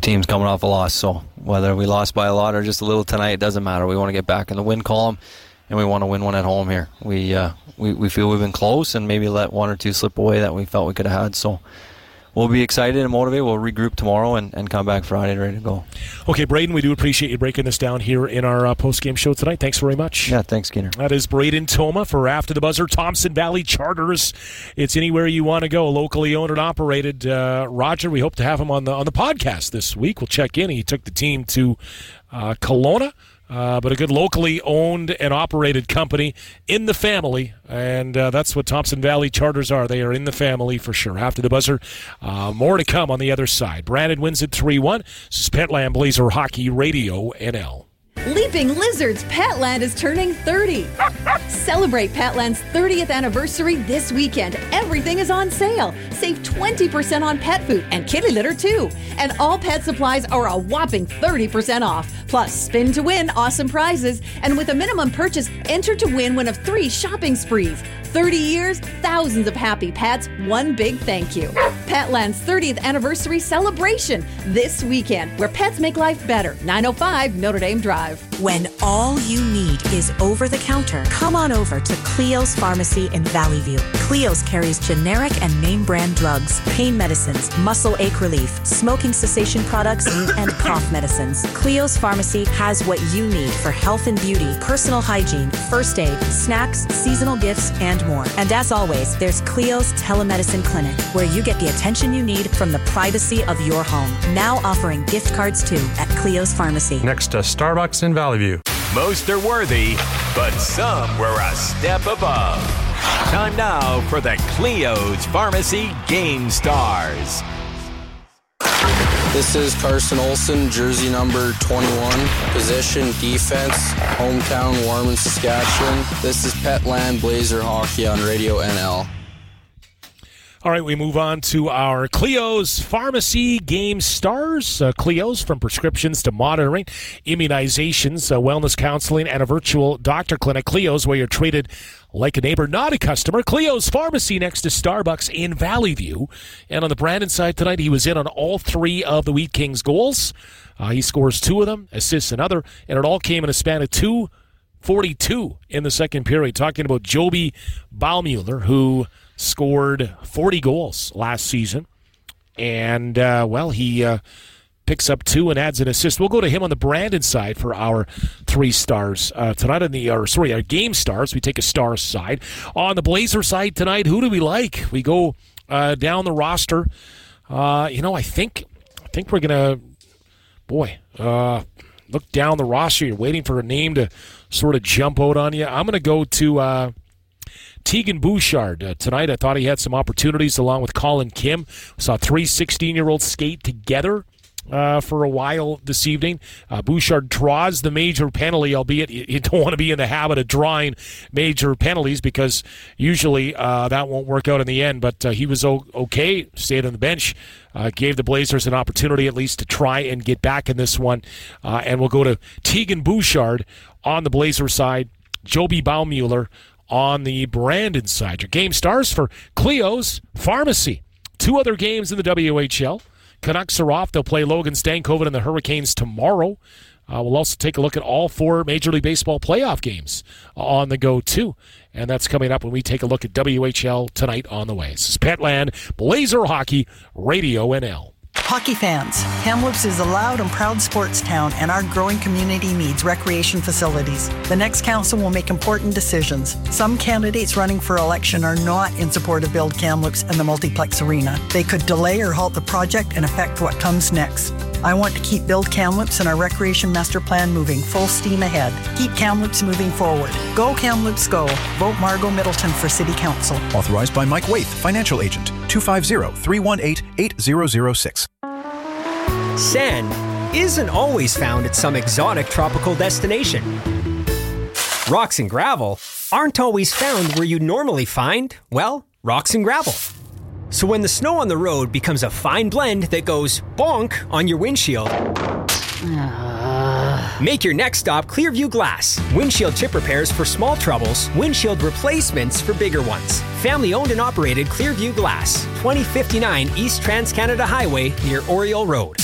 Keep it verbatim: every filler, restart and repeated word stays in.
teams coming off a loss. So whether we lost by a lot or just a little tonight, it doesn't matter. We want to get back in the win column, and we want to win one at home here. We uh, we we feel we've been close and maybe let one or two slip away that we felt we could have had. So we'll be excited and motivated. We'll regroup tomorrow and, and come back Friday ready to go. Okay, Braden, we do appreciate you breaking this down here in our uh, post-game show tonight. Thanks very much. Yeah, thanks, Skinner. That is Braden Toma for After the Buzzer, Thompson Valley Charters. It's anywhere you want to go, locally owned and operated. Uh, Roger, we hope to have him on the on the podcast this week. We'll check in. He took the team to uh, Kelowna. Uh, but a good locally owned and operated company in the family, and uh, that's what Thompson Valley Charters are. They are in the family for sure. After the Buzzer, uh, more to come on the other side. Brandon wins it three one. This is Petland Blazer Hockey Radio N L. Leaping Lizards Petland is turning thirty. Celebrate Petland's thirtieth anniversary this weekend. Everything is on sale. Save twenty percent on pet food and kitty litter too. And all pet supplies are a whopping thirty percent off. Plus, spin to win awesome prizes. And with a minimum purchase, enter to win one of three shopping sprees. thirty years, thousands of happy pets, one big thank you. Petland's thirtieth anniversary celebration this weekend, where pets make life better. nine oh five Notre Dame Drive. When all you need is over-the-counter, come on over to Cleo's Pharmacy in Valley View. Cleo's carries generic and name-brand drugs, pain medicines, muscle ache relief, smoking cessation products, and cough medicines. Cleo's Pharmacy has what you need for health and beauty, personal hygiene, first aid, snacks, seasonal gifts, and more. And as always, there's Cleo's Telemedicine Clinic, where you get the attention you need from the privacy of your home. Now offering gift cards too at Cleo's Pharmacy. Next to Starbucks in Valley View. Most are worthy, but some were a step above. Time now for the Cleo's Pharmacy Game Stars. This is Carson Olson, jersey number twenty-one, position defense, hometown Warman, Saskatchewan. This is Petland Blazer Hockey on Radio N L. All right, we move on to our Cleo's Pharmacy Game Stars. Uh, Cleo's, from prescriptions to monitoring, immunizations, uh, wellness counseling, and a virtual doctor clinic. Cleo's, where you're treated like a neighbor, not a customer. Cleo's Pharmacy next to Starbucks in Valley View. And on the Brandon side tonight, he was in on all three of the Wheat Kings goals. Uh, he scores two of them, assists another, and it all came in a span of two forty-two in the second period. Talking about Joby Baumüller, who scored forty goals last season. And, uh, well, he uh, picks up two and adds an assist. We'll go to him on the Brandon side for our three stars uh, tonight. On the, or sorry, our game stars. We take a star side. On the Blazer side tonight, who do we like? We go uh, down the roster. Uh, you know, I think I think we're going to, boy, uh, look down the roster. You're waiting for a name to sort of jump out on you. I'm going to go to Uh, Tegan Bouchard. Uh, tonight I thought he had some opportunities along with Colin Kim. Saw three sixteen-year-olds skate together uh, for a while this evening. Uh, Bouchard draws the major penalty, albeit you, you don't want to be in the habit of drawing major penalties because usually uh, that won't work out in the end, but uh, he was o- okay, stayed on the bench, uh, gave the Blazers an opportunity at least to try and get back in this one, uh, and we'll go to Tegan Bouchard on the Blazer side, Joby Baumüller on the Brandon side. Your game stars for Cleo's Pharmacy. Two other games in the W H L. Canucks are off. They'll play Logan Stankoven and the Hurricanes tomorrow. Uh, we'll also take a look at all four Major League Baseball playoff games on the go, too. And that's coming up when we take a look at W H L tonight on the way. This is Petland Blazer Hockey Radio N L. Hockey fans, Kamloops is a loud and proud sports town, and our growing community needs recreation facilities. The next council will make important decisions. Some candidates running for election are not in support of Build Kamloops and the multiplex arena. They could delay or halt the project and affect what comes next. I want to keep Build Kamloops and our recreation master plan moving full steam ahead. Keep Kamloops moving forward. Go Kamloops, go. Vote Margot Middleton for City Council. Authorized by Mike Waith, Financial Agent. two five zero, three one eight, eight zero zero six. Sand isn't always found at some exotic tropical destination. Rocks and gravel aren't always found where you'd normally find, well, rocks and gravel. So when the snow on the road becomes a fine blend that goes bonk on your windshield, uh... make your next stop Clearview Glass. Windshield chip repairs for small troubles, windshield replacements for bigger ones. Family owned and operated Clearview Glass, twenty fifty-nine East Trans-Canada Highway near Oriole Road.